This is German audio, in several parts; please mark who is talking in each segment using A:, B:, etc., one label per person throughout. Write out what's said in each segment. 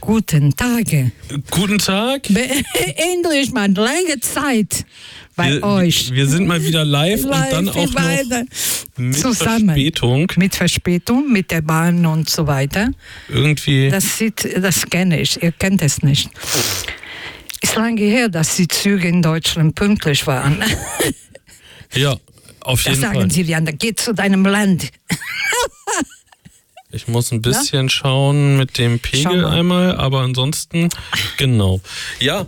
A: Guten Tage.
B: Guten Tag.
A: Endlich mal lange Zeit bei euch.
B: Wir sind mal wieder live und dann auch noch mit Verspätung.
A: Mit Verspätung, mit der Bahn und so weiter.
B: Irgendwie.
A: Das kenne ich, ihr kennt es nicht. Ist lange her, dass die Züge in Deutschland pünktlich waren.
B: Ja, auf jeden Fall.
A: Das sagen Sie, Liana, geh zu deinem Land.
B: Ich muss ein bisschen schauen mit dem Pegel einmal, aber ansonsten, genau. Ja,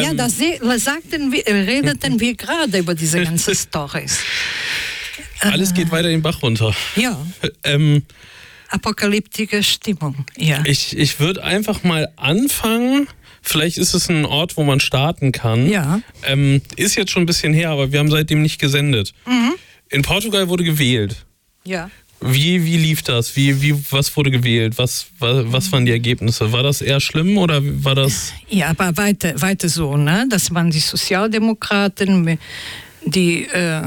A: redeten wir gerade über diese ganzen Storys.
B: Alles geht weiter den Bach runter.
A: Ja. Apokalyptische Stimmung, ja.
B: Ich würde einfach mal anfangen. Vielleicht ist es ein Ort, wo man starten kann.
A: Ja.
B: Ist jetzt schon ein bisschen her, aber wir haben seitdem nicht gesendet.
A: Mhm.
B: In Portugal wurde gewählt.
A: Ja.
B: Wie lief das? Was wurde gewählt? Was waren die Ergebnisse? War das eher schlimm oder war das...
A: Ja, aber weiter so, ne? Das waren die Sozialdemokraten, die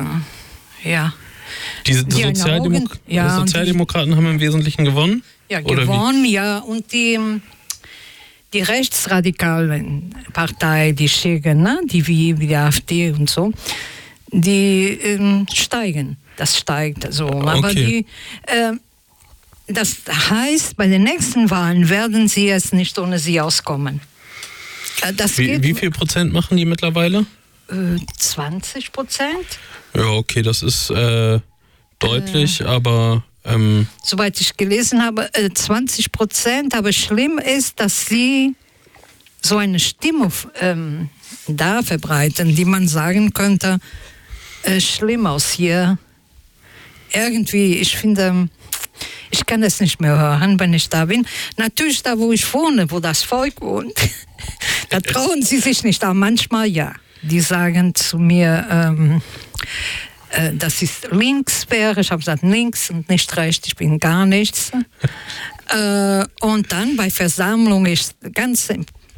B: Sozialdemokraten haben im Wesentlichen gewonnen?
A: Ja, gewonnen, ja. Und die rechtsradikalen Partei, die Schägen, ne? wie die AfD und so, die steigen. Das steigt so.
B: Okay.
A: Aber das heißt, bei den nächsten Wahlen werden sie es nicht ohne sie auskommen.
B: Wie viel Prozent machen die mittlerweile?
A: 20%.
B: Ja, okay, das ist deutlich, aber...
A: Soweit ich gelesen habe, 20%. Aber schlimm ist, dass sie so eine Stimmung da verbreiten, die man sagen könnte, schlimm aus hier. Irgendwie, ich finde, ich kann es nicht mehr hören, wenn ich da bin. Natürlich da, wo ich wohne, wo das Volk wohnt, da trauen sie sich nicht. Aber manchmal ja. Die sagen zu mir, dass ich links wäre. Ich habe gesagt, links und nicht rechts, ich bin gar nichts. Und dann bei Versammlung ist ganz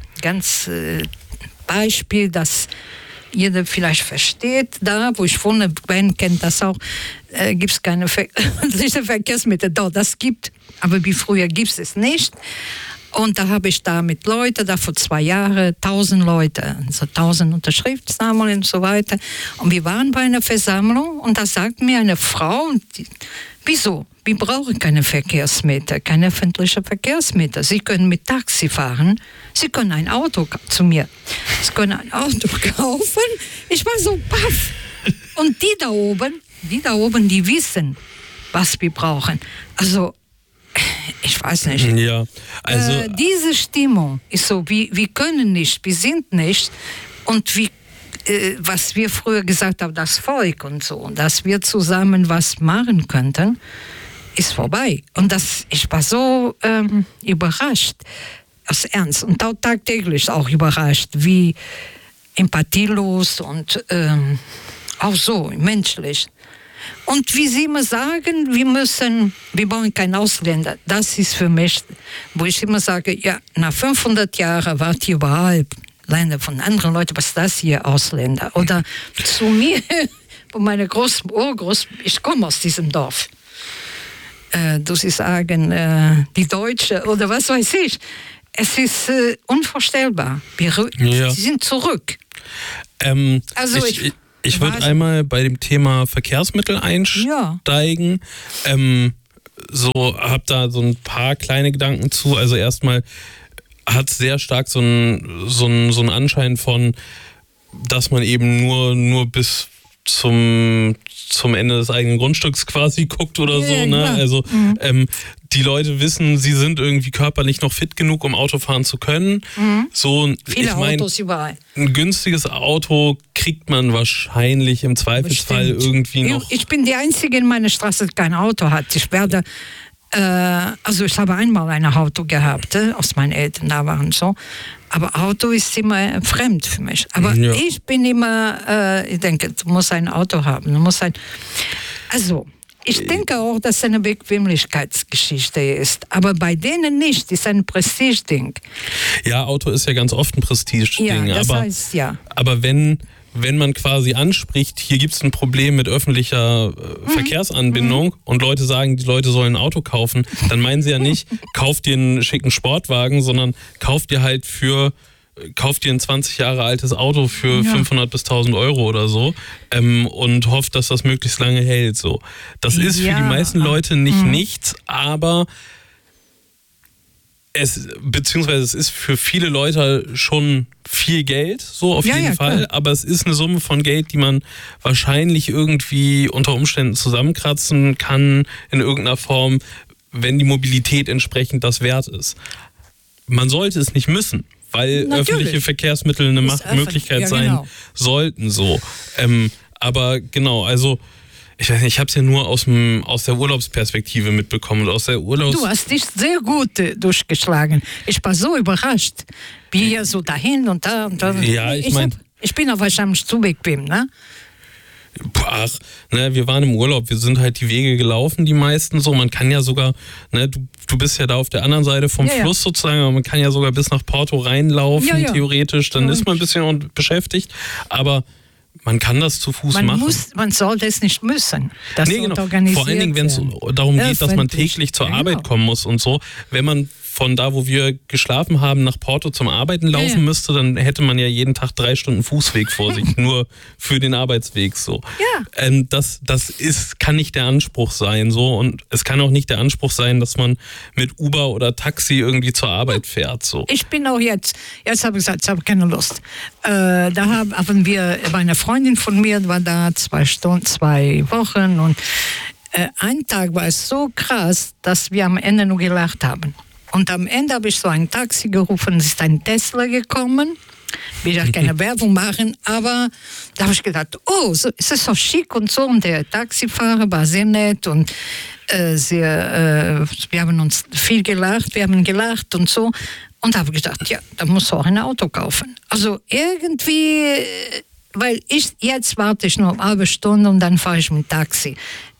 A: Beispiel, dass jeder vielleicht versteht, da wo ich wohne, Ben kennt das auch, gibt es keine öffentlichen Verkehrsmittel. Doch, das gibt, aber wie früher gibt es nicht. Und da habe ich da mit Leuten, da vor 2 Jahren, 1000 Leute, also 1000 Unterschriftsnamen und so weiter. Und wir waren bei einer Versammlung und da sagt mir eine Frau, wieso? Wir brauchen keine Verkehrsmittel, keine öffentlichen Verkehrsmittel. Sie können mit Taxi fahren, Sie können ein Auto zu mir. Sie können ein Auto kaufen. Ich war so baff. Und die da oben, die wissen, was wir brauchen. Also, ich weiß nicht.
B: Ja, also
A: diese Stimmung ist so, wir können nicht, wir sind nicht. Und was wir früher gesagt haben, das Volk und so, dass wir zusammen was machen könnten, ist vorbei. Und ich war so überrascht, aus Ernst, und auch tagtäglich auch überrascht, wie empathielos und auch so menschlich. Und wie Sie immer sagen, wir brauchen keinen Ausländer. Das ist für mich, wo ich immer sage, ja, nach 500 Jahren wart ihr überall Länder von anderen Leuten, was ist das hier, Ausländer? Oder zu mir, von meiner ich komme aus diesem Dorf. Sie sagen, die Deutsche oder was weiß ich. Es ist unvorstellbar. Sie sind zurück.
B: Also ich würde einmal bei dem Thema Verkehrsmittel einsteigen. Hab da so ein paar kleine Gedanken zu. Also erstmal hat es sehr stark so einen Anschein von, dass man eben nur bis zum Ende des eigenen Grundstücks quasi guckt oder so. Ne? Also die Leute wissen, sie sind irgendwie körperlich noch fit genug, um Auto fahren zu können. So,
A: viele Autos überall.
B: Ein günstiges Auto kriegt man wahrscheinlich im Zweifelsfall irgendwie noch.
A: Ich bin die Einzige in meiner Straße, die kein Auto hat. Ich habe einmal ein Auto gehabt, aus meinen Eltern da waren so. Aber Auto ist immer fremd für mich. Aber ich bin immer, ich denke, du musst ein Auto haben. Ich denke auch, dass es eine Bequemlichkeitsgeschichte ist. Aber bei denen nicht, ist ein Prestigeding.
B: Ja, Auto ist ja ganz oft ein Prestigeding.
A: Ja, das heißt, ja.
B: Aber wenn wenn man quasi anspricht, hier gibt es ein Problem mit öffentlicher Verkehrsanbindung und Leute sagen, die Leute sollen ein Auto kaufen, dann meinen sie ja nicht, kauf dir einen schicken Sportwagen, sondern kauf dir ein 20 Jahre altes Auto für 500 bis 1000 Euro oder so und hofft, dass das möglichst lange hält. So. Das ist für die meisten Leute nicht nichts, aber es ist für viele Leute schon viel Geld, so auf jeden Fall, klar. Aber es ist eine Summe von Geld, die man wahrscheinlich irgendwie unter Umständen zusammenkratzen kann in irgendeiner Form, wenn die Mobilität entsprechend das wert ist. Man sollte es nicht müssen, weil öffentliche Verkehrsmittel eine Möglichkeit sein sollten. So. Aber genau, also ich weiß nicht, ich habe es ja nur aus der Urlaubsperspektive mitbekommen. Und aus der
A: Du hast dich sehr gut durchgeschlagen. Ich war so überrascht, wie ihr so dahin und da und da.
B: Ja,
A: ich bin auch wahrscheinlich zu bequem, ne?
B: Ach, ne, wir waren im Urlaub, wir sind halt die Wege gelaufen, die meisten so. Man kann ja sogar, ne, du bist ja da auf der anderen Seite vom Fluss sozusagen, aber man kann ja sogar bis nach Porto reinlaufen, theoretisch. Dann ist man ein bisschen beschäftigt, aber man kann das zu Fuß machen.
A: Man sollte es nicht müssen. Das
B: genau. Vor allen Dingen, wenn es darum geht, dass man täglich zur Arbeit kommen muss und so. Wenn man von da, wo wir geschlafen haben, nach Porto zum Arbeiten laufen müsste, dann hätte man ja jeden Tag 3 Stunden Fußweg vor sich, nur für den Arbeitsweg so. Ja. Das kann nicht der Anspruch sein so, und es kann auch nicht der Anspruch sein, dass man mit Uber oder Taxi irgendwie zur Arbeit fährt. So.
A: Ich bin auch jetzt habe ich gesagt, ich habe keine Lust. Da haben wir, eine Freundin von mir war da 2 Wochen und ein Tag war es so krass, dass wir am Ende nur gelacht haben. Und am Ende habe ich so ein Taxi gerufen, es ist ein Tesla gekommen. Ich will ja keine Werbung machen, aber da habe ich gedacht, es ist so schick und so. Und der Taxifahrer war sehr nett und wir haben uns viel gelacht, und so. Und da habe ich gedacht, ja, da muss auch ein Auto kaufen. Also irgendwie, weil jetzt warte ich noch eine halbe Stunde und dann fahre ich mit dem Taxi.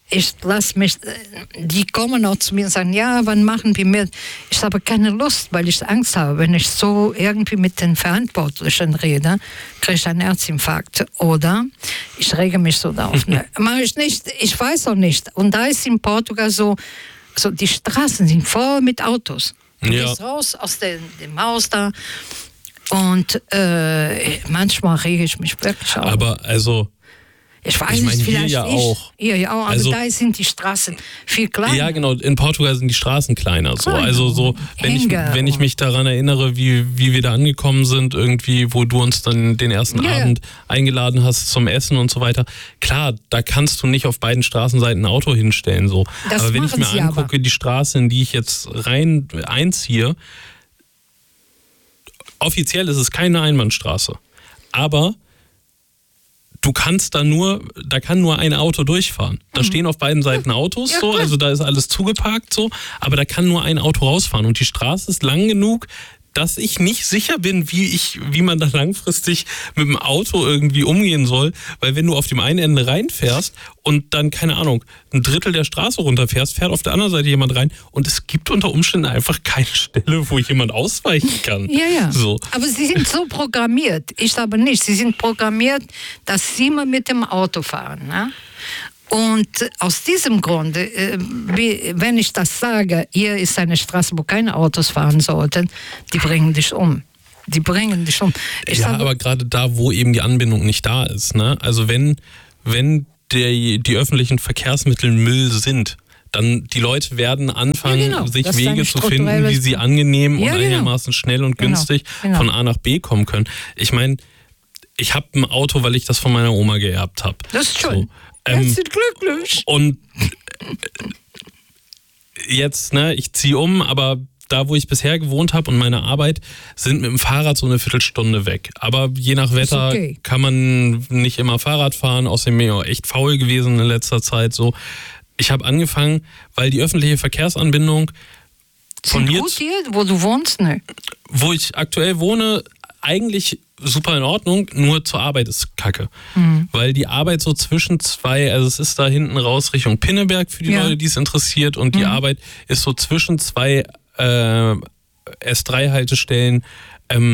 A: Die kommen auch zu mir und sagen, ja, wann machen wir mit? Ich habe keine Lust, weil ich Angst habe. Wenn ich so irgendwie mit den Verantwortlichen rede, kriege ich einen Herzinfarkt. Oder ich rege mich so auf. Mache ich nicht, ich weiß auch nicht. Und da ist in Portugal so die Straßen sind voll mit Autos. Du gehst raus aus dem Haus da und manchmal rege ich mich wirklich auf.
B: Aber also...
A: Ich weiß nicht, vielleicht
B: hier auch.
A: Hier auch, aber also, da sind die Straßen viel kleiner.
B: Ja, genau. In Portugal sind die Straßen kleiner. So. Also so, wenn ich mich daran erinnere, wie wir da angekommen sind, irgendwie, wo du uns dann den ersten Abend eingeladen hast zum Essen und so weiter. Klar, da kannst du nicht auf beiden Straßenseiten ein Auto hinstellen. So. Aber wenn ich mir angucke, die Straße, in die ich jetzt einziehe, offiziell ist es keine Einbahnstraße. Aber du kannst da kann nur ein Auto durchfahren. Da stehen auf beiden Seiten Autos, so, also da ist alles zugeparkt, so, aber da kann nur ein Auto rausfahren und die Straße ist lang genug, dass ich nicht sicher bin, wie man da langfristig mit dem Auto irgendwie umgehen soll, weil wenn du auf dem einen Ende reinfährst und dann, keine Ahnung, ein Drittel der Straße runterfährst, fährt auf der anderen Seite jemand rein und es gibt unter Umständen einfach keine Stelle, wo jemand ausweichen kann.
A: Ja.
B: So.
A: Aber sie sind so programmiert. Ich glaube nicht. Sie sind programmiert, dass sie immer mit dem Auto fahren. Ne? Und aus diesem Grund, wenn ich das sage, hier ist eine Straße, wo keine Autos fahren sollten, die bringen dich um.
B: Aber gerade da, wo eben die Anbindung nicht da ist, ne? Also wenn die öffentlichen Verkehrsmittel Müll sind, dann die Leute werden anfangen, sich Wege zu finden, wie sie angenehm und einigermaßen schnell und günstig von A nach B kommen können. Ich meine, ich habe ein Auto, weil ich das von meiner Oma geerbt habe.
A: Das ist schön. Herzlich glücklich.
B: Und jetzt, ich ziehe um, aber da, wo ich bisher gewohnt habe und meine Arbeit, sind mit dem Fahrrad so eine Viertelstunde weg. Aber je nach Wetter kann man nicht immer Fahrrad fahren. Außerdem bin ich auch echt faul gewesen in letzter Zeit. So. Ich habe angefangen, weil die öffentliche Verkehrsanbindung von mir...
A: Gut hier, wo du wohnst? Ne?
B: Wo ich aktuell wohne, eigentlich super in Ordnung, nur zur Arbeit ist kacke. Weil die Arbeit so zwischen zwei, also es ist da hinten raus Richtung Pinneberg für die Leute, die es interessiert, und die Arbeit ist so zwischen zwei S3-Haltestellen,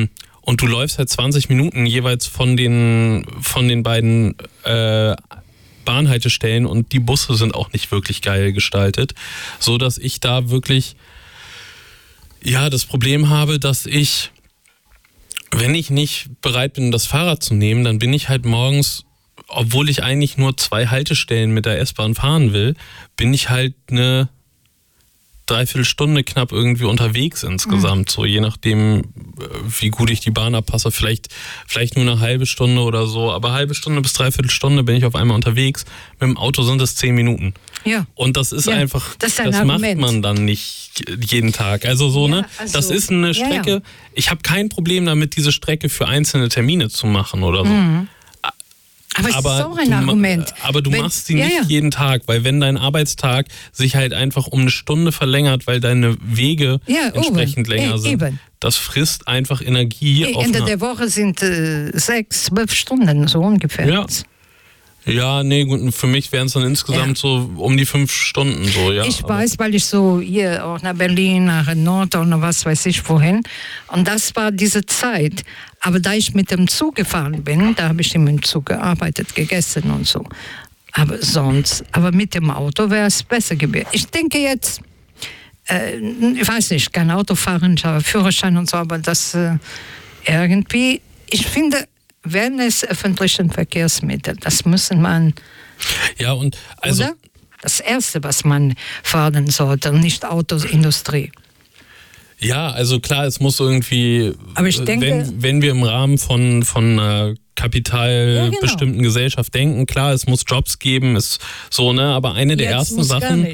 B: und du läufst halt 20 Minuten jeweils von den beiden Bahnhaltestellen und die Busse sind auch nicht wirklich geil gestaltet, so dass ich da wirklich das Problem habe, dass ich, wenn ich nicht bereit bin, das Fahrrad zu nehmen, dann bin ich halt morgens, obwohl ich eigentlich nur 2 Haltestellen mit der S-Bahn fahren will, bin ich halt eine Dreiviertelstunde knapp irgendwie unterwegs insgesamt, so je nachdem, wie gut ich die Bahn abpasse, vielleicht nur eine halbe Stunde oder so, aber halbe Stunde bis Dreiviertelstunde bin ich auf einmal unterwegs. Mit dem Auto sind es 10 Minuten.
A: Ja.
B: Und das ist einfach,
A: das
B: macht man dann nicht jeden Tag. Also so, ne? Das ist eine Strecke, ich habe kein Problem damit, diese Strecke für einzelne Termine zu machen oder so.
A: Aber es ist auch ein Argument.
B: Aber du machst sie nicht jeden Tag, weil wenn dein Arbeitstag sich halt einfach um eine Stunde verlängert, weil deine Wege entsprechend länger sind, das frisst einfach Energie.
A: Ende der Woche sind 6, 12 Stunden, so ungefähr.
B: Ja. Ja, nee, gut, für mich wären es dann insgesamt so um die 5 Stunden so, ja.
A: Ich weiß, weil ich so hier auch nach Berlin, nach Nord oder was weiß ich wohin. Und das war diese Zeit. Aber da ich mit dem Zug gefahren bin, da habe ich im Zug gearbeitet, gegessen und so. Aber mit dem Auto wäre es besser gewesen. Ich denke jetzt, ich weiß nicht, kein Auto fahren, ich habe Führerschein und so, aber das irgendwie, ich finde, wenn es öffentlichen Verkehrsmittel, das müssen man.
B: Ja, und also.
A: Oder? Das Erste, was man fördern sollte, und nicht Autoindustrie.
B: Ja, also klar, es muss irgendwie,
A: aber ich denke,
B: wenn wir im Rahmen von einer kapitalbestimmten Gesellschaft denken, klar, es muss Jobs geben, ist so, ne, aber eine der ersten Sachen.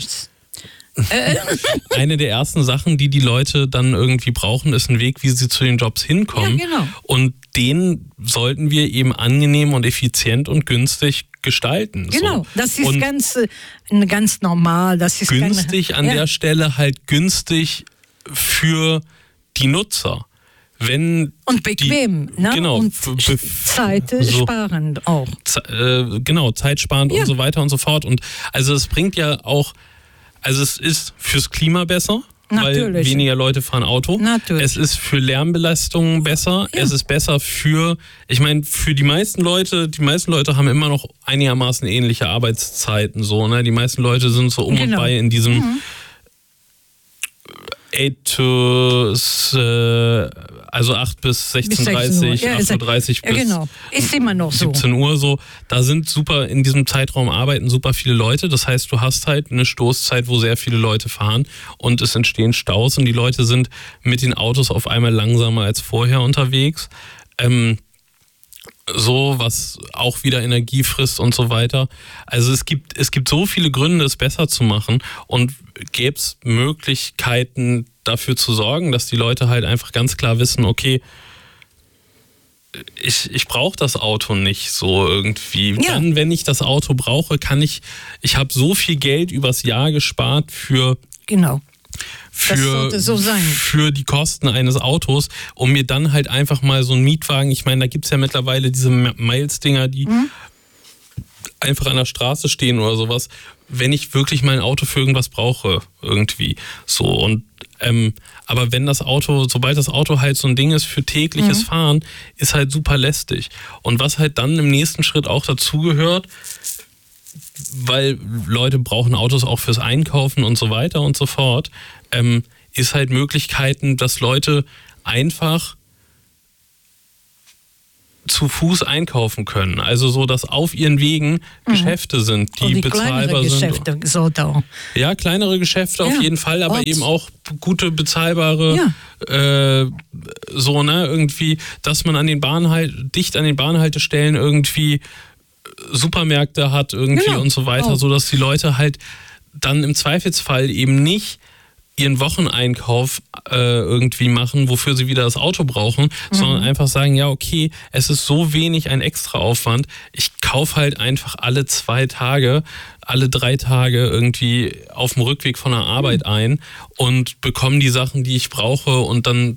B: Eine der ersten Sachen, die Leute dann irgendwie brauchen, ist ein Weg, wie sie zu den Jobs hinkommen.
A: Ja, genau.
B: Und den sollten wir eben angenehm und effizient und günstig gestalten.
A: Genau,
B: so.
A: Das ist ganz normal. Das ist
B: günstig an der Stelle halt günstig für die Nutzer. Und
A: bequem, ne?
B: Genau.
A: Und zeitsparend auch.
B: Genau, zeitsparend und so weiter und so fort. Und also es bringt ja auch, also es ist fürs Klima besser, weil weniger Leute fahren Auto.
A: Natürlich.
B: Es ist für Lärmbelastung besser. Ja. Es ist besser für die meisten Leute haben immer noch einigermaßen ähnliche Arbeitszeiten. So, ne? Die meisten Leute sind so und bei in diesem 8 bis 16:30, 8:30 bis
A: ist immer noch
B: 17 Uhr so. Da sind in diesem Zeitraum arbeiten super viele Leute. Das heißt, du hast halt eine Stoßzeit, wo sehr viele Leute fahren und es entstehen Staus und die Leute sind mit den Autos auf einmal langsamer als vorher unterwegs. So, was auch wieder Energie frisst und so weiter. Also es gibt so viele Gründe, es besser zu machen und gäbe es Möglichkeiten dafür zu sorgen, dass die Leute halt einfach ganz klar wissen, okay, ich brauche das Auto nicht so irgendwie. Ja. Dann, wenn ich das Auto brauche, ich habe so viel Geld übers Jahr gespart für
A: das sollte so sein.
B: Für die Kosten eines Autos, um mir dann halt einfach mal so einen Mietwagen, ich meine, da gibt es ja mittlerweile diese Miles-Dinger, die einfach an der Straße stehen oder sowas, wenn ich wirklich mein Auto für irgendwas brauche, irgendwie. So, und aber sobald das Auto halt so ein Ding ist für tägliches Fahren, ist halt super lästig. Und was halt dann im nächsten Schritt auch dazugehört, weil Leute brauchen Autos auch fürs Einkaufen und so weiter und so fort, ist halt Möglichkeiten, dass Leute einfach zu Fuß einkaufen können. Also so, dass auf ihren Wegen Geschäfte sind, die bezahlbar sind.
A: Geschäfte sollte auch.
B: Ja, kleinere Geschäfte auf jeden Fall, aber eben auch gute, bezahlbare, so, ne, irgendwie, dass man dicht an den Bahnhaltestellen irgendwie Supermärkte hat irgendwie und so weiter, so dass die Leute halt dann im Zweifelsfall eben nicht ihren Wocheneinkauf irgendwie machen, wofür sie wieder das Auto brauchen, sondern einfach sagen, ja okay, es ist so wenig ein Extraaufwand, ich kaufe halt einfach alle 2 Tage, alle 3 Tage irgendwie auf dem Rückweg von der Arbeit ein und bekomme die Sachen, die ich brauche und dann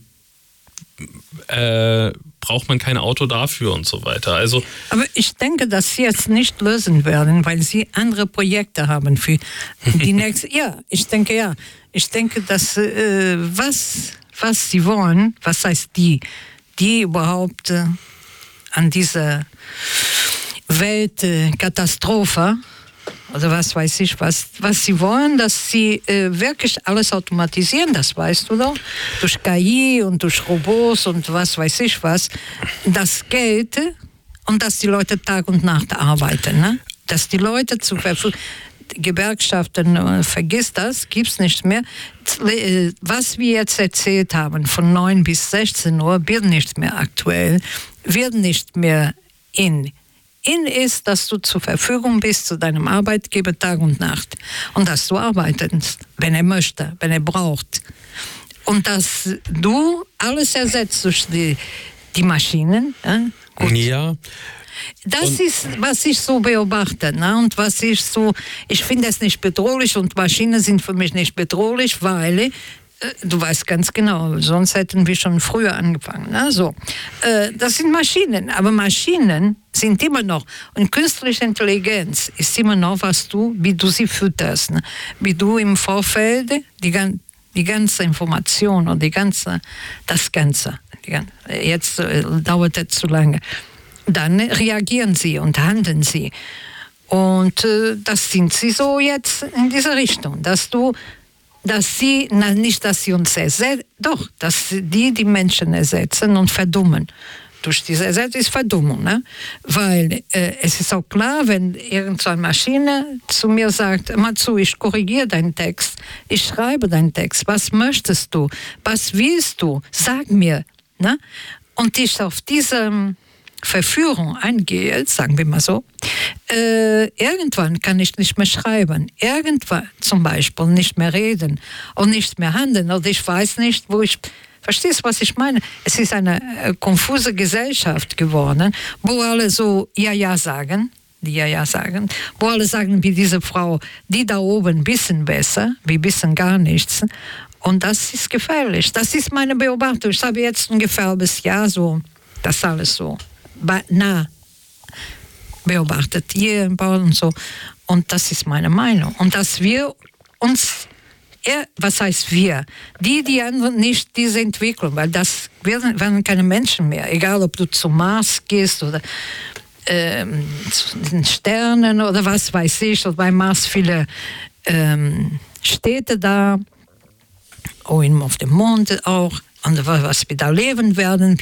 B: braucht man kein Auto dafür und so weiter. Also,
A: aber ich denke, dass Sie jetzt nicht lösen werden, weil Sie andere Projekte haben für die nächste. Ich denke, dass was Sie wollen, was heißt die die überhaupt an dieser Weltkatastrophe oder was weiß ich, was sie wollen, dass sie wirklich alles automatisieren, das weißt du doch, durch KI und durch Robots und was weiß ich was, das Geld und dass die Leute Tag und Nacht arbeiten, ne? Dass die Leute zur Verfügung, Gewerkschaften, vergiss das, gibt's nicht mehr. Was wir jetzt erzählt haben, von 9 bis 16 Uhr, wird nicht mehr aktuell, wird nicht mehr in ist, dass du zur Verfügung bist zu deinem Arbeitgeber Tag und Nacht und dass du arbeitest, wenn er möchte, wenn er braucht. Und dass du alles ersetzt durch die Maschinen. Gut.
B: Ja.
A: Das ist, was ich so beobachte. Ne? Und was ich so, ich finde es nicht bedrohlich und Maschinen sind für mich nicht bedrohlich, weil du weißt ganz genau, sonst hätten wir schon früher angefangen. Ne? So. Das sind Maschinen, aber Maschinen sind immer noch, und künstliche Intelligenz ist immer noch, wie du sie fütterst. Ne? Wie du im Vorfeld die ganze Information und das Ganze. Jetzt dauert es zu lange. Dann reagieren sie und handeln sie. Und das sind sie so jetzt in dieser Richtung, dass sie uns ersetzen, doch, dass die Menschen ersetzen und verdummen. Durch diese Ersetzung ist Verdummung, ne? Weil es ist auch klar, wenn irgendeine Maschine zu mir sagt, mal zu, ich korrigiere deinen Text, ich schreibe deinen Text, was möchtest du, was willst du, sag mir, ne? Und ich auf diese Verführung eingehe, sagen wir mal so, irgendwann kann ich nicht mehr schreiben, irgendwann zum Beispiel nicht mehr reden und nicht mehr handeln oder ich weiß nicht, wo ich... Verstehst du, was ich meine? Es ist eine konfuse Gesellschaft geworden, wo alle so Ja sagen, wo alle sagen, wie diese Frau, die da oben wissen besser, wir wissen gar nichts. Und das ist gefährlich. Das ist meine Beobachtung. Ich habe jetzt ungefähr ein halbes Jahr so, das alles so nah beobachtet, hier in Polen und so. Und das ist meine Meinung. Und dass wir uns... was heißt wir? Die anderen nicht diese Entwicklung, weil das werden keine Menschen mehr. Egal, ob du zum Mars gehst oder zu den Sternen oder was weiß ich. Und bei Mars viele Städte da, auf dem Mond auch. Und was wir da leben werden,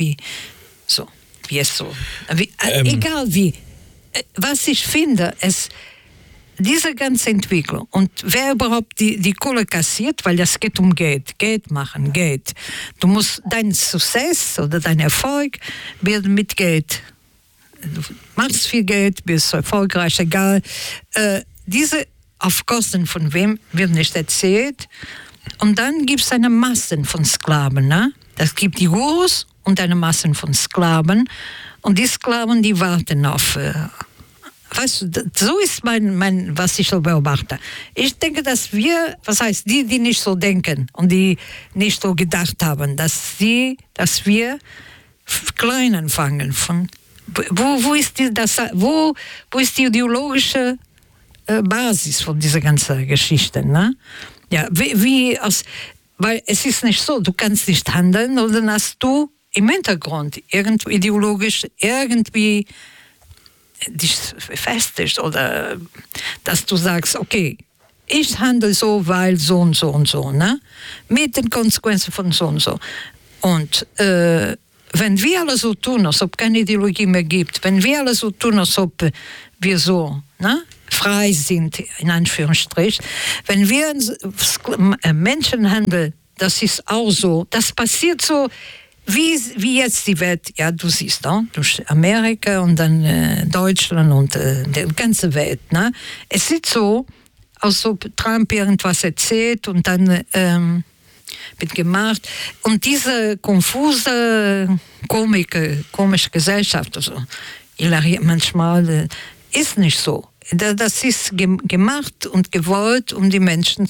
A: egal wie. Was ich finde, diese ganze Entwicklung und wer überhaupt die Kohle kassiert, weil das geht um Geld machen. Du musst dein Success oder dein Erfolg wird mit Geld. Du machst viel Geld, bist erfolgreich, egal. Diese auf Kosten von wem wird nicht erzählt. Und dann gibt es eine Masse von Sklaven. Ne? Das gibt die Gurus und eine Masse von Sklaven. Und die Sklaven, die warten auf... Weißt du, so ist mein, was ich so beobachte. Ich denke, dass wir, die nicht so denken und die nicht so gedacht haben, dass wir klein anfangen. Wo ist die ideologische Basis von dieser ganzen Geschichte? Ne? Ja, weil es ist nicht so, du kannst nicht handeln und dann hast du im Hintergrund ideologisch irgendwie dich festigst oder dass du sagst, okay, ich handle so, weil so und so und so, ne? Mit den Konsequenzen von so und so. Und wenn wir alle so tun, als ob keine Ideologie mehr gibt, wenn wir alle so tun, als ob wir so frei sind, in Anführungsstrich, wenn wir Menschenhandel, das ist auch so, das passiert so, wie jetzt die Welt, ja, du siehst, durch Amerika und dann Deutschland und die ganze Welt. Ne? Es sieht so, als ob Trump irgendwas erzählt und dann wird gemacht. Und diese konfuse, komische Gesellschaft, also, manchmal ist nicht so. Das ist gemacht und gewollt, um die Menschen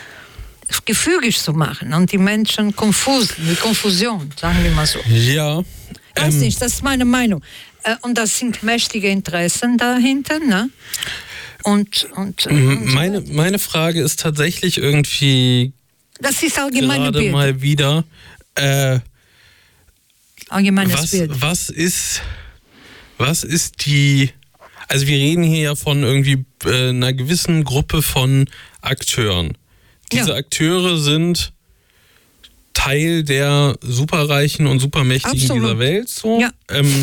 A: gefügig zu machen und die Menschen die Konfusion, sagen wir mal so.
B: Ja.
A: Weiß nicht, das ist meine Meinung. Und das sind mächtige Interessen dahinter, ne? Und
B: meine Frage ist tatsächlich irgendwie
A: das ist allgemeine
B: gerade
A: Bild.
B: mal wieder
A: allgemeines Bild.
B: Was ist die, also wir reden hier ja von irgendwie einer gewissen Gruppe von Akteuren. Diese Akteure sind Teil der Superreichen und Supermächtigen dieser Welt. So.
A: Ja.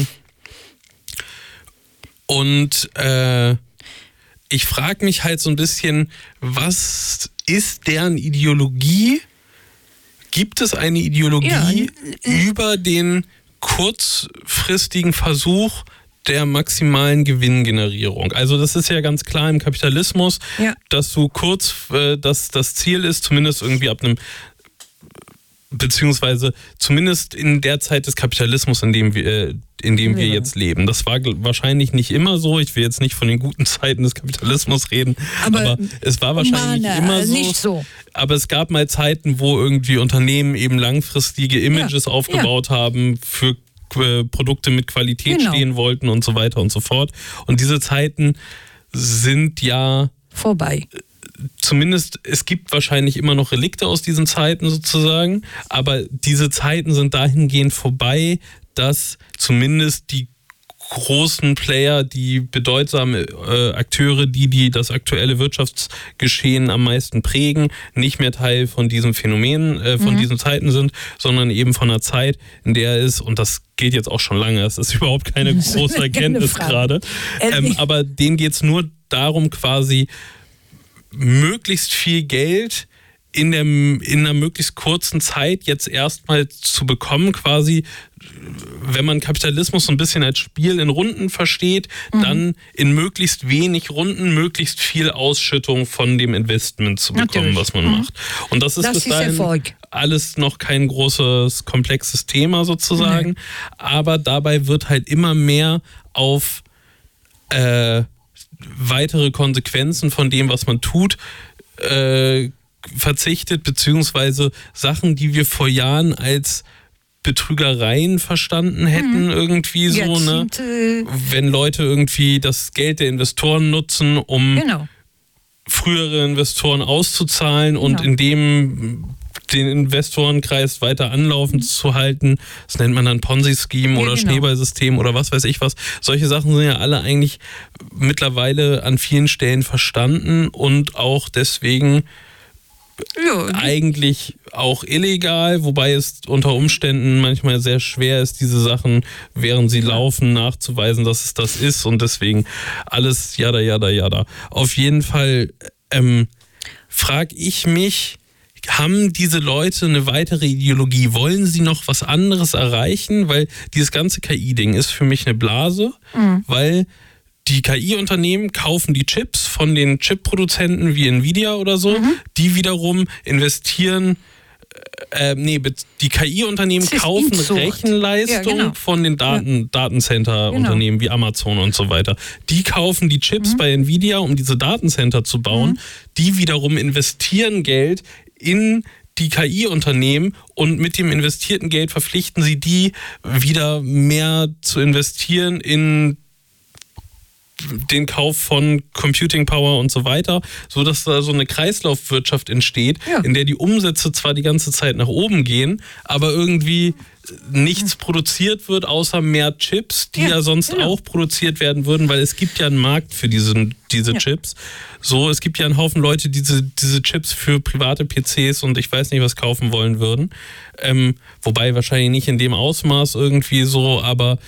B: Und ich frage mich halt so ein bisschen, was ist deren Ideologie? Gibt es eine Ideologie über den kurzfristigen Versuch der maximalen Gewinngenerierung? Also das ist ja ganz klar im Kapitalismus, dass du dass das Ziel ist, zumindest irgendwie ab einem, beziehungsweise zumindest in der Zeit des Kapitalismus, in dem wir jetzt leben. Das war wahrscheinlich nicht immer so. Ich will jetzt nicht von den guten Zeiten des Kapitalismus reden, aber es war wahrscheinlich nicht immer so.
A: Nicht so.
B: Aber es gab mal Zeiten, wo irgendwie Unternehmen eben langfristige Images aufgebaut haben, für Produkte mit Qualität stehen wollten und so weiter und so fort. Und diese Zeiten sind ja
A: vorbei.
B: Zumindest, es gibt wahrscheinlich immer noch Relikte aus diesen Zeiten sozusagen, aber diese Zeiten sind dahingehend vorbei, dass zumindest die großen Player, die bedeutsamen Akteure, die das aktuelle Wirtschaftsgeschehen am meisten prägen, nicht mehr Teil von diesem Phänomen, von diesen Zeiten sind, sondern eben von einer Zeit, in der es, und das geht jetzt auch schon lange, es ist überhaupt keine große Erkenntnis gerade, aber denen geht es nur darum, quasi möglichst viel Geld in einer möglichst kurzen Zeit jetzt erstmal zu bekommen, quasi, wenn man Kapitalismus so ein bisschen als Spiel in Runden versteht, dann in möglichst wenig Runden möglichst viel Ausschüttung von dem Investment zu bekommen, was man macht. Und das ist bis dahin alles noch kein großes, komplexes Thema sozusagen, aber dabei wird halt immer mehr auf weitere Konsequenzen von dem, was man tut, verzichtet, beziehungsweise Sachen, die wir vor Jahren als Betrügereien verstanden hätten, irgendwie so, jetzt ne? Wenn Leute irgendwie das Geld der Investoren nutzen, um frühere Investoren auszuzahlen und in dem den Investorenkreis weiter anlaufen zu halten. Das nennt man dann Ponzi-Scheme oder Schneeballsystem oder was weiß ich was. Solche Sachen sind ja alle eigentlich mittlerweile an vielen Stellen verstanden und auch deswegen eigentlich auch illegal, wobei es unter Umständen manchmal sehr schwer ist, diese Sachen, während sie laufen, nachzuweisen, dass es das ist und deswegen alles jada. Auf jeden Fall frage ich mich, haben diese Leute eine weitere Ideologie? Wollen sie noch was anderes erreichen? Weil dieses ganze KI-Ding ist für mich eine Blase, weil die KI-Unternehmen kaufen die Chips von den Chip-Produzenten wie Nvidia oder so, die wiederum investieren, die KI-Unternehmen kaufen Rechenleistung von den Datencenter-Unternehmen wie Amazon und so weiter. Die kaufen die Chips bei Nvidia, um diese Datencenter zu bauen. Die wiederum investieren Geld in die KI-Unternehmen und mit dem investierten Geld verpflichten sie die wieder mehr zu investieren in den Kauf von Computing Power und so weiter, so dass da so eine Kreislaufwirtschaft entsteht, in der die Umsätze zwar die ganze Zeit nach oben gehen, aber irgendwie nichts produziert wird, außer mehr Chips, die ja sonst auch produziert werden würden, weil es gibt ja einen Markt für diese Chips. So, es gibt ja einen Haufen Leute, die diese Chips für private PCs und ich weiß nicht, was kaufen wollen würden. Wobei wahrscheinlich nicht in dem Ausmaß irgendwie so, aber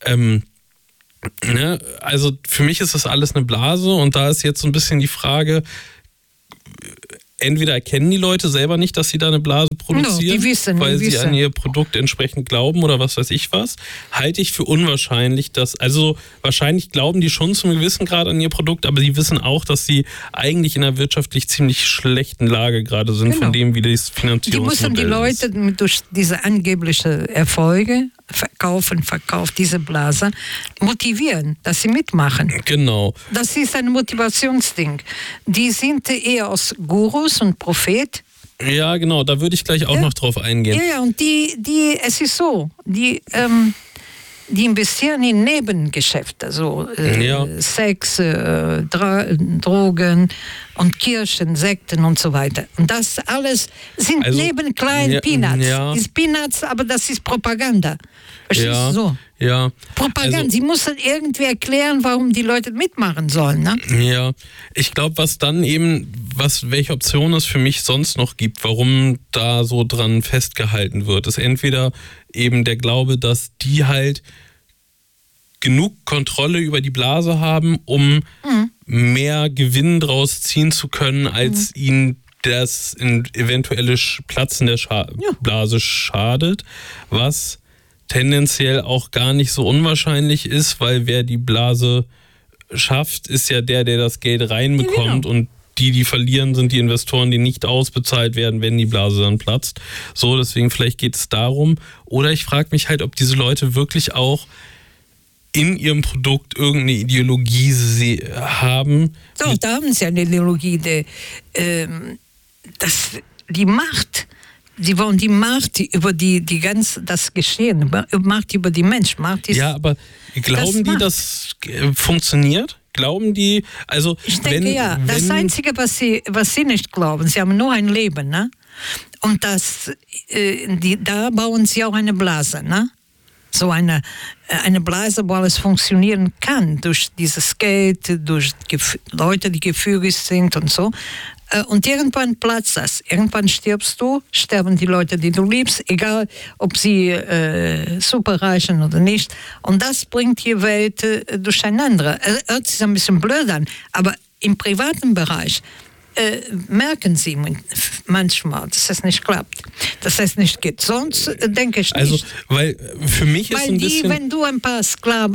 B: also für mich ist das alles eine Blase und da ist jetzt so ein bisschen die Frage, entweder erkennen die Leute selber nicht, dass sie da eine Blase produzieren, weil sie an ihr Produkt entsprechend glauben oder was weiß ich was, halte ich für unwahrscheinlich, also wahrscheinlich glauben die schon zum gewissen Grad an ihr Produkt, aber die wissen auch, dass sie eigentlich in einer wirtschaftlich ziemlich schlechten Lage gerade sind, von dem, wie das Finanzierungsmodell ist. Die müssen die
A: Leute durch diese angeblichen Erfolge, Verkauf, diese Blase, motivieren, dass sie mitmachen.
B: Genau.
A: Das ist ein Motivationsding. Die sind eher aus Gurus und Prophet.
B: Ja, genau, da würde ich gleich auch noch drauf eingehen.
A: Ja, und es ist so, die investieren in Nebengeschäfte, so Sex, Drogen, und Kirchen, Sekten und so weiter. Und das alles sind neben kleinen Peanuts.
B: Ja.
A: Das ist Peanuts, aber das ist Propaganda. Verstehst du so?
B: Ja.
A: Propaganda.
B: Also,
A: sie müssen irgendwie erklären, warum die Leute mitmachen sollen. Ne?
B: Ja, ich glaube, was dann eben, welche Option es für mich sonst noch gibt, warum da so dran festgehalten wird, ist entweder eben der Glaube, dass die halt genug Kontrolle über die Blase haben, um mehr Gewinn draus ziehen zu können, als ihnen das eventuelle Platzen der Blase schadet, was tendenziell auch gar nicht so unwahrscheinlich ist, weil wer die Blase schafft, ist ja der das Geld reinbekommt, und die verlieren, sind die Investoren, die nicht ausbezahlt werden, wenn die Blase dann platzt. So, deswegen vielleicht geht es darum. Oder ich frage mich halt, ob diese Leute wirklich auch in ihrem Produkt irgendeine Ideologie haben.
A: So, da haben sie eine Ideologie, die Macht. Sie wollen die Macht über das Geschehen, Macht über die Menschen.
B: Ja, aber glauben die, das funktioniert? Glauben die, also
A: ich denke, das Einzige, was sie nicht glauben, sie haben nur ein Leben, ne? Und da bauen sie auch eine Blase, ne? So eine Blase, wo alles funktionieren kann, durch dieses Geld, durch Leute, die gefügig sind und so. Und irgendwann platzt das. Irgendwann stirbst du, sterben die Leute, die du liebst, egal ob sie superreich sind oder nicht. Und das bringt die Welt durcheinander. Hört sich ein bisschen blöd an, aber im privaten Bereich merken sie manchmal, dass es nicht klappt, dass es nicht geht. Sonst denke ich nicht.
B: Also, weil für mich ist ein bisschen...
A: wenn du ein paar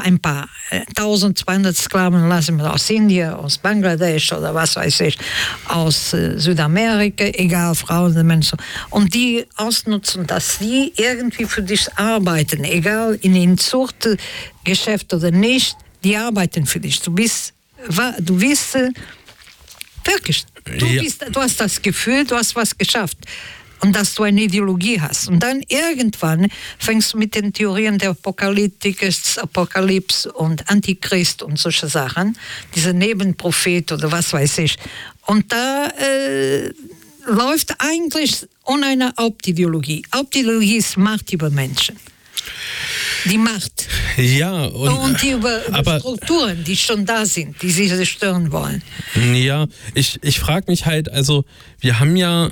A: 1200 Sklaven lassen aus Indien, aus Bangladesch oder was weiß ich, aus Südamerika, egal, Frauen und Menschen, und die ausnutzen, dass die irgendwie für dich arbeiten, egal in den Zuchtgeschäft oder nicht, die arbeiten für dich. Du bist wirklich, du hast das Gefühl, du hast was geschafft. Und dass du eine Ideologie hast. Und dann irgendwann fängst du mit den Theorien der Apokalypse und Antichrist und solche Sachen, diese Nebenprophet oder was weiß ich. Und da läuft eigentlich ohne eine Hauptideologie. Hauptideologie ist Macht über Menschen. Die Macht.
B: Ja,
A: und die über Strukturen, die schon da sind, die sie zerstören wollen.
B: Ja, ich frage mich halt, also wir haben ja,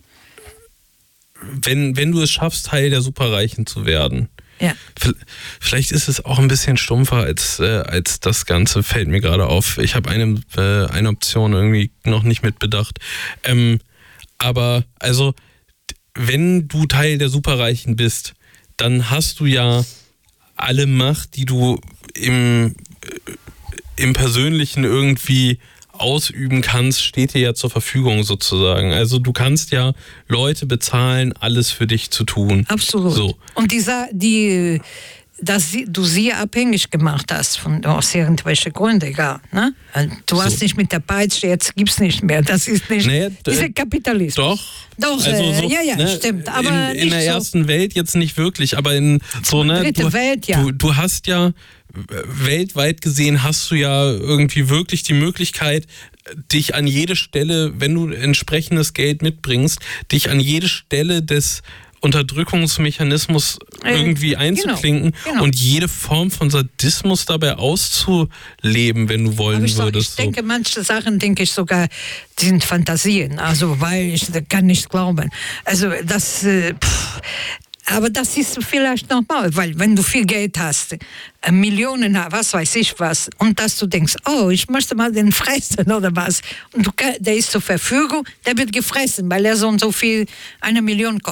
B: wenn du es schaffst, Teil der Superreichen zu werden, vielleicht ist es auch ein bisschen stumpfer als das Ganze, fällt mir gerade auf. Ich habe eine Option irgendwie noch nicht mitbedacht. Aber also, wenn du Teil der Superreichen bist, dann hast du ja alle Macht, die du im Persönlichen irgendwie ausüben kannst, steht dir ja zur Verfügung sozusagen. Also du kannst ja Leute bezahlen, alles für dich zu tun.
A: Absolut.
B: So.
A: Und dass du sie abhängig gemacht hast aus irgendwelchen Gründen, egal. Ne? Du hast nicht mit der Peitsche, jetzt gibt's nicht mehr. Das ist nicht dieser Kapitalismus.
B: Doch,
A: also stimmt. Aber
B: in der ersten Welt jetzt nicht wirklich, aber in so einer
A: dritte Welt, ja.
B: Du hast ja weltweit gesehen hast du ja irgendwie wirklich die Möglichkeit, dich an jede Stelle, wenn du entsprechendes Geld mitbringst, dich an jede Stelle des Unterdrückungsmechanismus irgendwie einzuklinken und jede Form von Sadismus dabei auszuleben, wenn du wollen würdest.
A: Ich denke, manche Sachen, denke ich sogar, die sind Fantasien, also weil ich kann nicht glauben. Also das... Aber das ist vielleicht normal, weil wenn du viel Geld hast, Millionen, was weiß ich was, und dass du denkst, oh, ich möchte mal den fressen oder was, und der ist zur Verfügung, der wird gefressen, weil er so und so viel, 1 Million kostet.